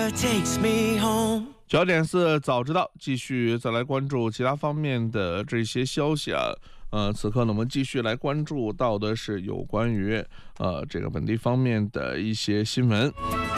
9:04早知道，继续再来关注其他方面的这些消息啊。此刻呢，我们继续来关注到的是有关于这个本地方面的一些新闻。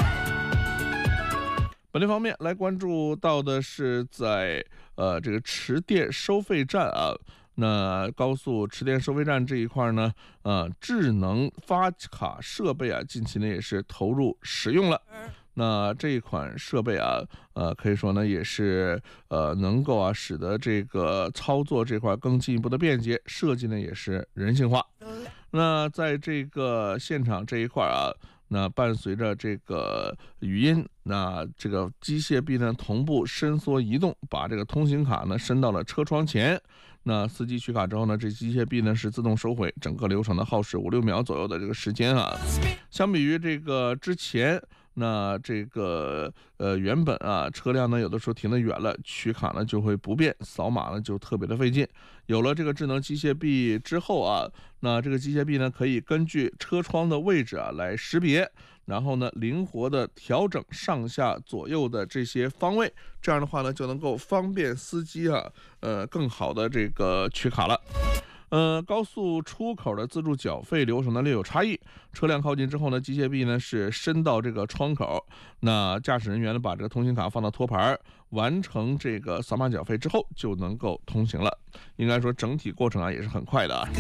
本地方面来关注到的是在这个池电收费站啊。那高速池电收费站这一块呢，智能发卡设备啊，近期呢也是投入使用了。那这一款设备啊，可以说呢也是能够使得这个操作这块更进一步的便捷，设计呢也是人性化。那在这个现场这一块啊，那伴随着这个语音，那这个机械臂呢同步伸缩移动，把这个通行卡呢伸到了车窗前。那司机取卡之后呢，这机械臂呢是自动收回，整个流程呢耗时5-6秒左右的这个时间啊。相比于这个之前，那这个原本车辆呢有的时候停得远了，取卡呢就会不便，扫码呢就特别的费劲。有了这个智能机械臂之后啊，那这个机械臂呢可以根据车窗的位置来识别，然后呢灵活的调整上下左右的这些方位，这样的话呢就能够方便司机更好的这个取卡了。高速出口的自助缴费流程呢略有差异，车辆靠近之后呢，机械臂呢是伸到这个窗口，那驾驶人员呢把这个通行卡放到托盘，完成这个扫码缴费之后就能够通行了。应该说整体过程也是很快的啊。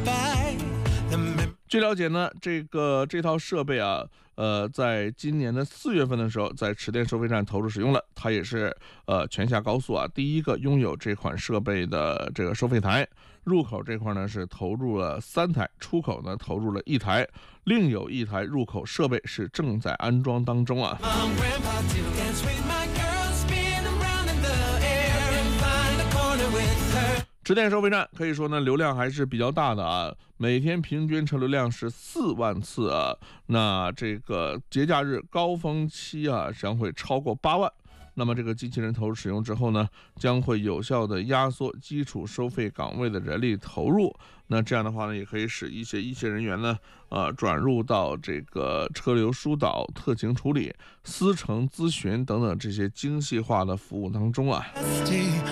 据了解呢，这套设备在今年的4月份的时候，在池电收费站投入使用了。它也是全下高速第一个拥有这款设备的这个收费台。入口这块呢是投入了3台，出口呢投入了1台，另有1台入口设备是正在安装当中啊。池电收费站可以说呢流量还是比较大的啊，每天平均车流量是4万次啊。那这个节假日高峰期将会超过8万。那么这个机器人投入使用之后呢，将会有效的压缩基础收费岗位的人力投入。那这样的话呢，也可以使一些一线人员呢，转入到这个车流疏导、特情处理、司乘咨询等等这些精细化的服务当中啊。